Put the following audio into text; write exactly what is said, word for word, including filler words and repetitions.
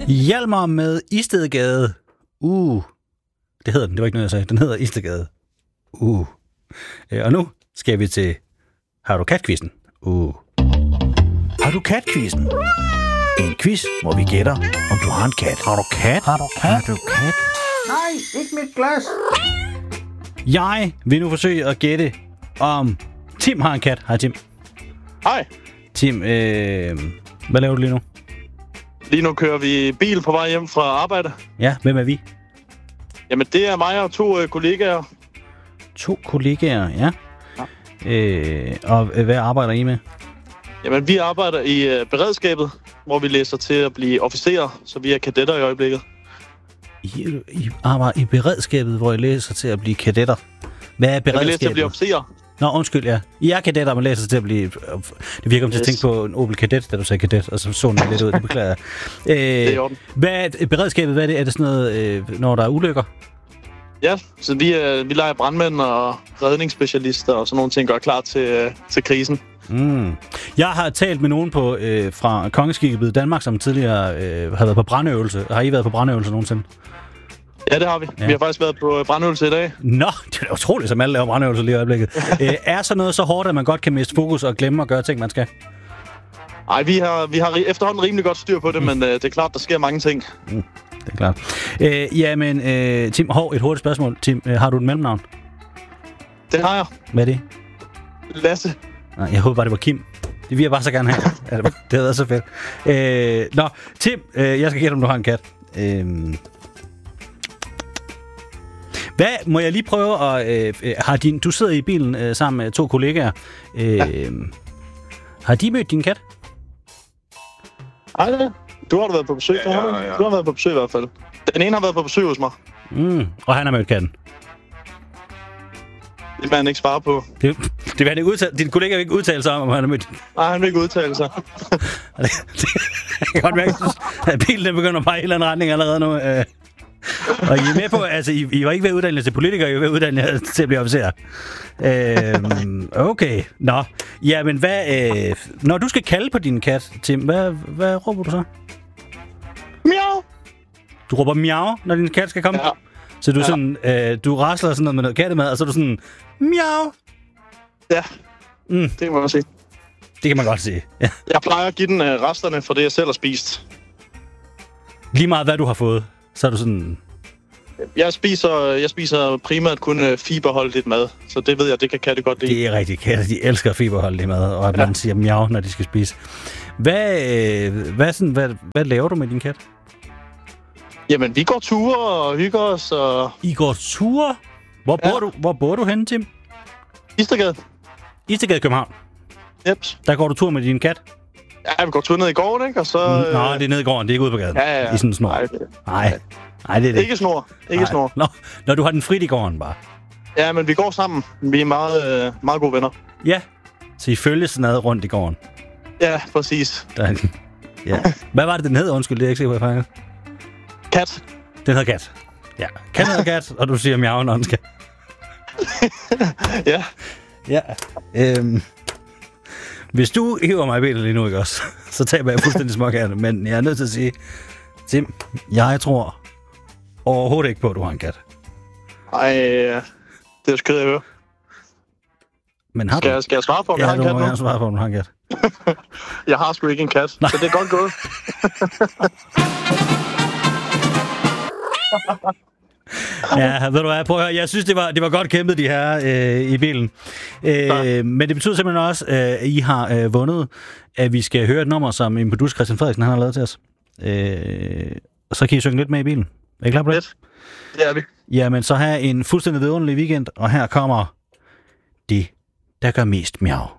Hjalmar med Istedgade. Uh, det hedder den, det var ikke noget, jeg sagde. Den hedder Istedgade. Uh. Og nu skal vi til Har du kat-quizzen? Uh. Har du kat-quizzen? En quiz, hvor vi gætter, om du har en kat. Har du kat? Har du kat? Har du kat? Nej, ikke mit glas. Jeg vil nu forsøge at gætte, om Tim har en kat. Hej, Tim. Hej. Tim, øh, hvad laver du lige nu? Lige nu kører vi bil på vej hjem fra arbejde. Ja, hvem er vi? Jamen, det er mig og to øh, kollegaer. To kollegaer, ja. ja. Øh, og hvad arbejder I med? Jamen, vi arbejder i øh, beredskabet, hvor vi læser til at blive officerer, så vi er kadetter i øjeblikket. I, I arbejder i beredskabet, hvor I læser til at blive kadetter. Hvad er beredskabet? Ja, vi læser til at blive officerer. Nå, undskyld, ja. I er kadetter, man læser til at blive... Det virker om til yes. at tænke på en Opel Kadett, da du sagde kadet, og så så den lidt ud. Det beklager jeg. Øh, det er i orden. Hvad er beredskabet? Hvad er det? Er det sådan noget, øh, når der er ulykker? Ja, så vi, øh, vi leger brandmænd og redningsspecialister og sådan nogle ting, gør klar til, øh, til krisen. Mm. Jeg har talt med nogen på, øh, fra Kongeskibet Danmark, som tidligere øh, har været på brandøvelse. Har I været på brandøvelse nogensinde? Ja, det har vi. Ja. Vi har faktisk været på brandøvelse i dag. Nå, det er utroligt, som alle laver brandøvelser lige i øjeblikket. Æ, er så noget så hårdt, at man godt kan miste fokus og glemme at gøre ting, man skal? Nej, vi har, vi har efterhånden rimelig godt styr på det, mm. men øh, det er klart, der sker mange ting. Mm, det er klart. Æ, jamen, øh, Tim, hov, et hurtigt spørgsmål. Tim, øh, har du et mellemnavn? Det har jeg. Hvad er det? Lasse. Nej, jeg håber bare, det var Kim. Det vil jeg bare så gerne have. Ja, det havde været så fedt. Æ, nå, Tim, øh, jeg skal gætte, om du har en kat. Øh, Hvad, må jeg lige prøve at... Øh, har din, du sidder i bilen øh, sammen med to kollegaer. Øh, ja. Har de mødt din kat? Nej, det. Du har været på besøg, ja, ja, ja. Du har været på besøg i hvert fald. Den ene har været på besøg hos mig. Mm, og han har mødt katten? Det vil han ikke svare på. Det, det vil han ikke udtale. Din kollega vil ikke udtale sig om, om han har mødt... Nej, han vil ikke udtale sig. det, det, jeg kan godt mærke, at bilen den begynder at pege i en eller anden retning allerede nu. Øh. Og I er med på, altså, I, I var ikke ved at uddanne jer til politikere, I var ved at uddanne jer til at blive officer. Øhm, okay, nå. Ja, men hvad... Øh, når du skal kalde på din kat, Tim, hvad, hvad råber du så? Miau. Du råber miau, når din kat skal komme? Ja. Så du ja. sådan, øh, du rasler sådan noget med noget kattemad, og så er du sådan, miau. Ja, mm. det kan man godt sige. Det kan man godt sige, ja. Jeg plejer at give den øh, resterne for det, jeg selv har spist. Lige meget, hvad du har fået, så er du sådan... Jeg spiser, jeg spiser primært kun øh, fiberholdigt mad, så det ved jeg, det kan katte godt lide. Det er rigtigt, katte, de elsker fiberholdigt mad, og at ja. man siger miau, når de skal spise. Hvad, øh, hvad, sådan, hvad, hvad laver du med din kat? Jamen, vi går ture og hygger os. Og... I går ture? Hvor bor, ja. du, hvor bor du henne, Tim? Istedgade. Istedgade, København? Jeps. Der går du tur med din kat? Ja, vi går tur ned i gården, ikke? Og så... Mm, nej, det er ned i gården, det er ikke ude på gaden. Ja, ja. I sådan en snor. Nej, det... Nej. Nej, det er det. Ikke snor. Ikke Nej. snor. Nå, når du har den frit i gården, bare. Ja, men vi går sammen. Vi er meget, øh, meget gode venner. Ja, så I følges sådan noget rundt i gården? Ja, præcis. Der, ja. Hvad var det, den hed? Undskyld, det er ikke sikker på, jeg fanger. Kat. Den hedder Kat. Ja, Kat hedder Kat, og du siger miau, når den skal. ja. Ja. Øhm. Hvis du hiver mig i benet lige nu, ikke også, så taber jeg fuldstændig småkærne, men jeg er nødt til at sige, Tim, jeg tror overhovedet ikke på, at du har en kat. Ej, det er jo skidt at høre. Men har du? Skal jeg, skal jeg svare på, om ja, jeg har en kat nu? Ja, du må svare på, om du har en kat. Jeg har sgu ikke en kat, Nej. så det er godt gået. Ja, ved du hvad, prøv at høre. Jeg synes, det var, det var godt kæmpet, de her øh, i bilen. Øh, men det betyder simpelthen også, øh, at I har øh, vundet, at vi skal høre et nummer, som en producer, Christian Frederiksen, han har lavet til os. Øh, og så kan I synge lidt med i bilen. Er I klar på det? Det er vi. Jamen, så have en fuldstændig vidunderlig weekend, og her kommer det, der gør mest miau.